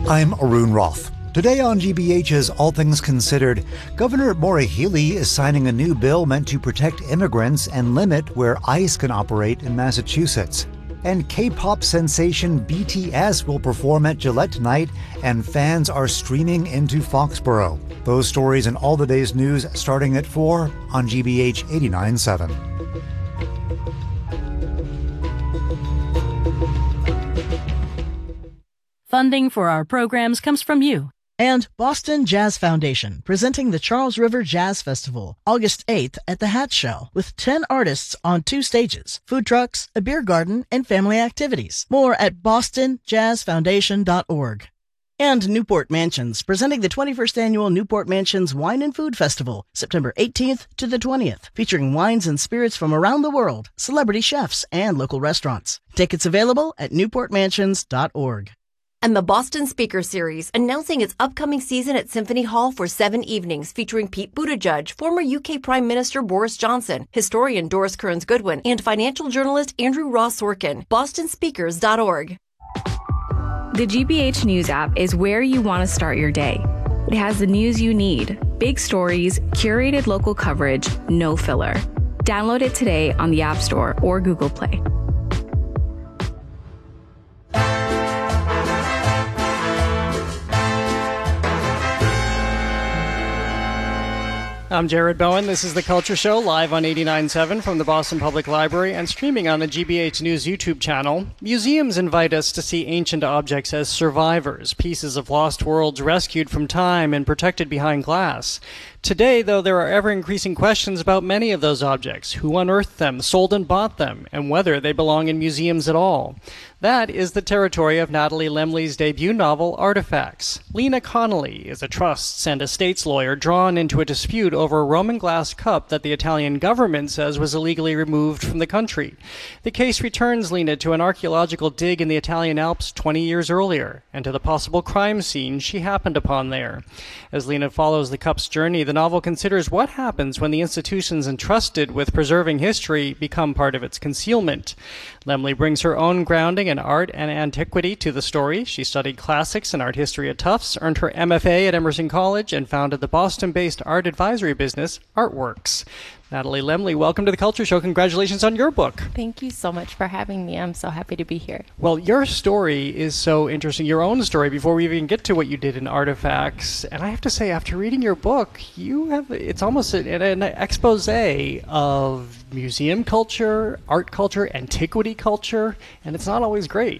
I'm Arun Roth. Today on GBH's All Things Considered, Governor Maura Healey is signing a new bill meant to protect immigrants and limit where ICE can operate in Massachusetts. And K-pop sensation BTS will perform at Gillette tonight, and fans are streaming into Foxborough. Those stories and all the day's news starting at 4 on GBH 89.7. Funding for our programs comes from you. And Boston Jazz Foundation, presenting the Charles River Jazz Festival, August 8th at the Hat Show, with 10 artists on 2 stages, food trucks, a beer garden, and family activities. More at bostonjazzfoundation.org. And Newport Mansions, presenting the 21st Annual Newport Mansions Wine and Food Festival, September 18th to the 20th, featuring wines and spirits from around the world, celebrity chefs, and local restaurants. Tickets available at newportmansions.org. And the Boston Speaker Series, announcing its upcoming season at Symphony Hall for 7 evenings, featuring Pete Buttigieg, former UK Prime Minister Boris Johnson, historian Doris Kearns Goodwin, and financial journalist Andrew Ross Sorkin. BostonSpeakers.org. The GBH News app is where you want to start your day. It has the news you need, big stories, curated local coverage, no filler. Download it today on the App Store or Google Play. I'm Jared Bowen. This is The Culture Show, live on 89.7 from the Boston Public Library and streaming on the GBH News YouTube channel. Museums invite us to see ancient objects as survivors, pieces of lost worlds rescued from time and protected behind glass. Today, though, there are ever-increasing questions about many of those objects, who unearthed them, sold and bought them, and whether they belong in museums at all. That is the territory of Natalie Lemley's debut novel, Artifacts. Lena Connolly is a trusts and estates lawyer drawn into a dispute over a Roman glass cup that the Italian government says was illegally removed from the country. The case returns Lena to an archaeological dig in the Italian Alps 20 years earlier, and to the possible crime scene she happened upon there. As Lena follows the cup's journey, the novel considers what happens when the institutions entrusted with preserving history become part of its concealment. Lemley brings her own grounding in art and antiquity to the story. She studied classics and art history at Tufts, earned her MFA at Emerson College, and founded the Boston-based art advisory business, Artworks. Natalie Lemley, welcome to The Culture Show. Congratulations on your book. Thank you so much for having me. I'm so happy to be here. Well, your story is so interesting, your own story, before we even get to what you did in Artifacts. And I have to say, after reading your book, it's almost an expose of museum culture, art culture, antiquity culture, and it's not always great.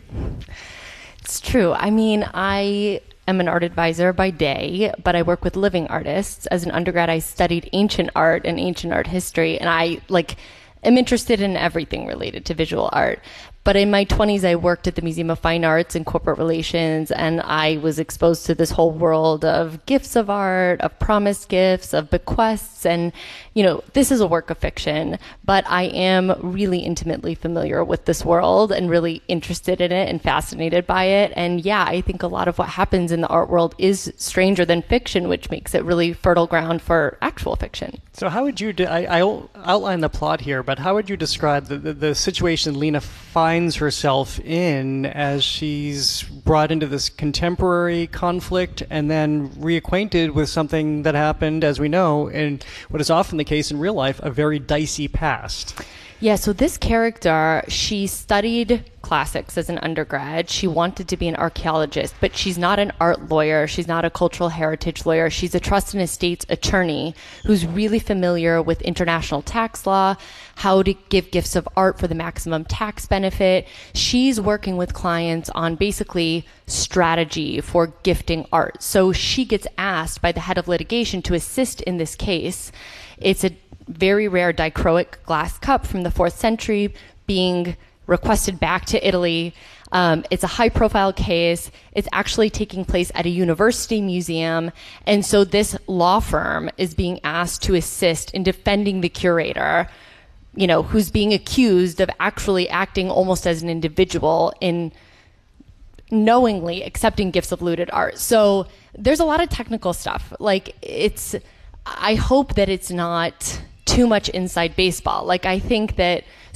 It's true. I mean, I am an art advisor by day, but I work with living artists. As an undergrad, I studied ancient art and ancient art history, and I am interested in everything related to visual art. But in my 20s, I worked at the Museum of Fine Arts and corporate relations, and I was exposed to this whole world of gifts of art, of promised gifts, of bequests, and, this is a work of fiction, but I am really intimately familiar with this world and really interested in it and fascinated by it. And yeah, I think a lot of what happens in the art world is stranger than fiction, which makes it really fertile ground for actual fiction. So how would you, I'll outline the plot here, but how would you describe the situation Lena finds herself in as she's brought into this contemporary conflict and then reacquainted with something that happened, as we know, in what is often the case in real life, a very dicey past? Yeah, so this character, she studied classics as an undergrad. She wanted to be an archaeologist, but she's not an art lawyer. She's not a cultural heritage lawyer. She's a trust and estates attorney who's really familiar with international tax law, how to give gifts of art for the maximum tax benefit. She's working with clients on basically strategy for gifting art. So she gets asked by the head of litigation to assist in this case. It's a very rare dichroic glass cup from the 4th century being requested back to Italy. It's a high-profile case. It's actually taking place at a university museum. And so this law firm is being asked to assist in defending the curator, who's being accused of actually acting almost as an individual in knowingly accepting gifts of looted art. So there's a lot of technical stuff. I hope that it's not too much inside baseball. I think that